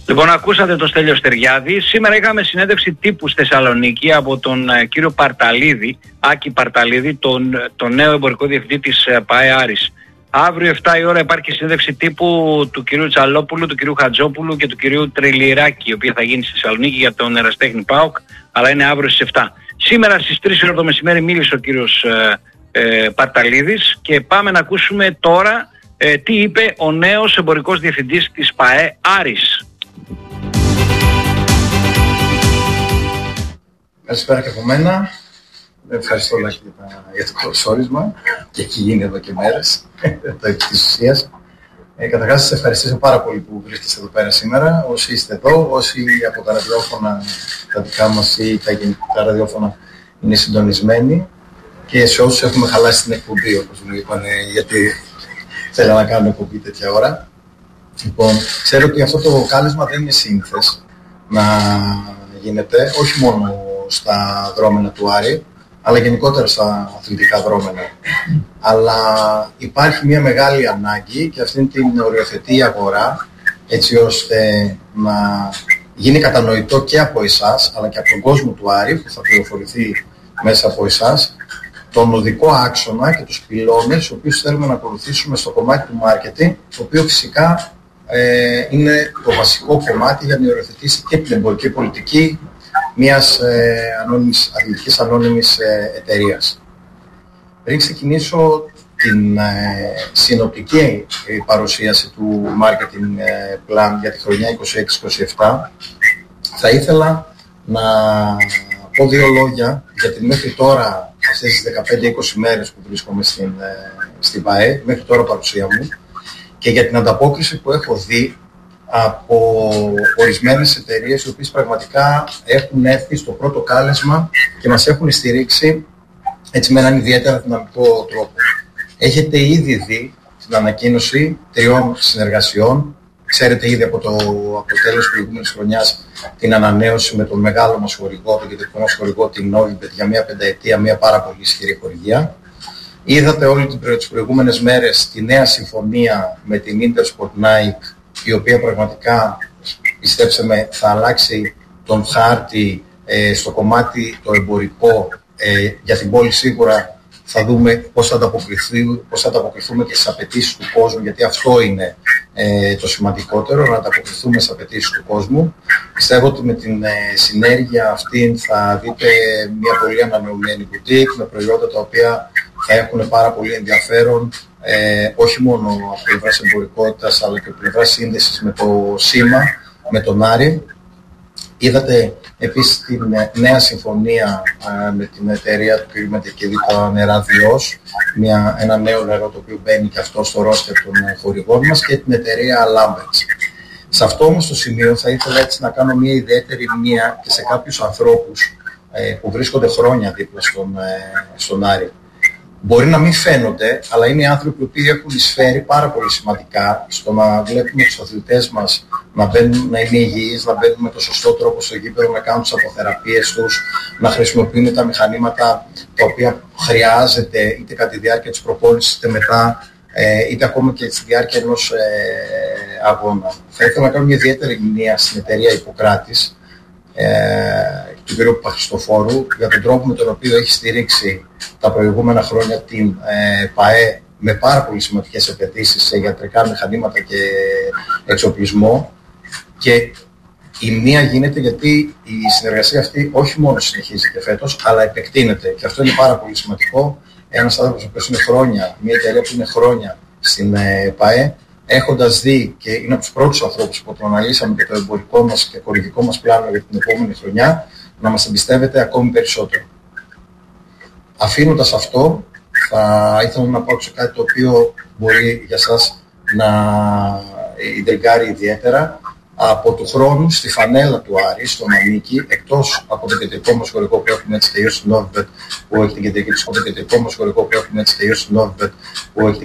Λοιπόν, ακούσατε τον Στέλιο Στεριάδη. Σήμερα είχαμε συνέντευξη τύπου στη Θεσσαλονίκη από τον κύριο Παρταλίδη, Άκη Παρταλίδη, τον νέο εμπορικό διευθυντή της ΠΑΕ Άρης. Αύριο 7 η ώρα υπάρχει συνέντευξη τύπου του κυρίου Τσαλόπουλου, του κυρίου Χατζόπουλου και του κυρίου Τριλιράκη, η οποία θα γίνει στη Θεσσαλονίκη για τον Εραστέχνη ΠΑΟΚ, αλλά είναι αύριο στις 7. Σήμερα στις 3 η ώρα το μεσημέρι μίλησε ο κύριος Παρταλίδης και πάμε να ακούσουμε τώρα τι είπε ο νέος εμπορικός διευθυντής της ΠΑΕ Άρης. Καλησπέρα και από μένα. Ευχαριστώ Λάκη για το καλωσόρισμα και έχει γίνει εδώ και μέρες το επί της ουσίας. Καταρχάς σας ευχαριστήσω πάρα πολύ που βρίσκεστε εδώ πέρα σήμερα. Όσοι είστε εδώ, όσοι από τα ραδιόφωνα τα δικά μας ή τα ραδιόφωνα είναι συντονισμένοι και σε όσους έχουμε χαλάσει την εκπομπή, όπως μου είπαν, γιατί θέλω να κάνω εκπομπή τέτοια ώρα. Λοιπόν, ξέρω ότι αυτό το κάλεσμα δεν είναι σύνηθες να γίνεται, όχι μόνο στα δρόμενα του Άρη, αλλά γενικότερα στα αθλητικά δρόμενα. Αλλά υπάρχει μια μεγάλη ανάγκη και αυτήν την οριοθετεί η αγορά, έτσι ώστε να γίνει κατανοητό και από εσάς, αλλά και από τον κόσμο του Άρη, που θα πληροφορηθεί μέσα από εσάς, τον οδικό άξονα και τους πυλώνες, τους οποίους θέλουμε να ακολουθήσουμε στο κομμάτι του marketing, το οποίο φυσικά είναι το βασικό κομμάτι για να οριοθετήσει και την εμπορική πολιτική μιας αθλητικής ανώνυμης εταιρείας. Πριν ξεκινήσω την συνοπτική παρουσίαση του marketing plan για τη χρονιά 26-27, θα ήθελα να πω δύο λόγια για την μέχρι τώρα, αυτές τις 15-20 μέρες που βρίσκομαι στην ΠΑΕ, μέχρι τώρα παρουσία μου, και για την ανταπόκριση που έχω δει από ορισμένες εταιρείες οι οποίες πραγματικά έχουν έρθει στο πρώτο κάλεσμα και μας έχουν στηρίξει έτσι με έναν ιδιαίτερα δυναμικό τρόπο. Έχετε ήδη δει την ανακοίνωση 3 συνεργασιών. Ξέρετε ήδη από το τέλος της προηγούμενης χρονιάς την ανανέωση με τον μεγάλο μας χορηγό, τον κεντρικό μας χορηγό, την Novibet, για μια πενταετία, μια πάρα πολύ ισχυρή χορηγία. Είδατε όλες τις προηγούμενες μέρες τη νέα συμφωνία με την Intersport Nike, η οποία πραγματικά, πιστέψτε με, θα αλλάξει τον χάρτη στο κομμάτι το εμπορικό για την πόλη. Σίγουρα θα δούμε πώς θα ανταποκριθούμε και στις απαιτήσεις του κόσμου, γιατί αυτό είναι το σημαντικότερο, να ανταποκριθούμε στις απαιτήσεις του κόσμου. Πιστεύω ότι με την συνέργεια αυτή θα δείτε μια πολύ ανανεωμένη boutique με προϊόντα τα οποία θα έχουν πάρα πολύ ενδιαφέρον, όχι μόνο από πλευράς εμπορικότητας, αλλά και από πλευράς σύνδεσης με το σήμα, με τον Άρη. Είδατε επίσης την νέα συμφωνία με την εταιρεία του κ. Μετεκεδίτα Νερά Διός, ένα νέο νερό το οποίο μπαίνει και αυτό στο ρόστερ των χορηγών μας, και την εταιρεία Lamberts. Σε αυτό όμως το σημείο θα ήθελα έτσι να κάνω μια ιδιαίτερη μνήα και σε κάποιους ανθρώπους που βρίσκονται χρόνια δίπλα στον Άρη. Μπορεί να μην φαίνονται, αλλά είναι άνθρωποι που έχουν εισφέρει πάρα πολύ σημαντικά στο να βλέπουμε τους αθλητές μας να μπαίνουν, να είναι υγιείς, να μπαίνουν με το σωστό τρόπο στο γήπεδο, να κάνουν τις αποθεραπείες τους, να χρησιμοποιούν τα μηχανήματα τα οποία χρειάζεται είτε κατά τη διάρκεια της προπόνησης, είτε μετά, είτε ακόμα και στη διάρκεια ενός αγώνα. Θα ήθελα να κάνω μια ιδιαίτερη μνήμα στην εταιρεία Ιπποκράτης, του κ. Παχριστοφόρου, για τον τρόπο με τον οποίο έχει στηρίξει τα προηγούμενα χρόνια την ΠΑΕ με πάρα πολύ σημαντικές επενδύσεις σε ιατρικά μηχανήματα και εξοπλισμό, και η μνήμα γίνεται γιατί η συνεργασία αυτή όχι μόνο συνεχίζει και φέτος, αλλά επεκτείνεται, και αυτό είναι πάρα πολύ σημαντικό. Ένας άνθρωπος που είναι χρόνια, μια εταιρεία που είναι χρόνια στην ΠΑΕ, έχοντας δει, και είναι από τους πρώτους ανθρώπους που το αναλύσαμε και το εμπορικό μας και χορηγικό μας πλάνο για την επόμενη χρονιά, να μας εμπιστεύεται ακόμη περισσότερο. Αφήνοντας αυτό, θα ήθελα να πω σε κάτι το οποίο μπορεί για σας να ιντριγκάρει ιδιαίτερα. Από του χρόνου στη φανέλα του Άρη, στο Μανίκι, εκτός από το κεντρικό μας χορηγό που έχουμε έτσι τελειώσει την Novibet, που έχει την κεντρική της, το κεντρικό μας χορηγό που έχουμε έτσι τελειώσει την Novibet, που έχει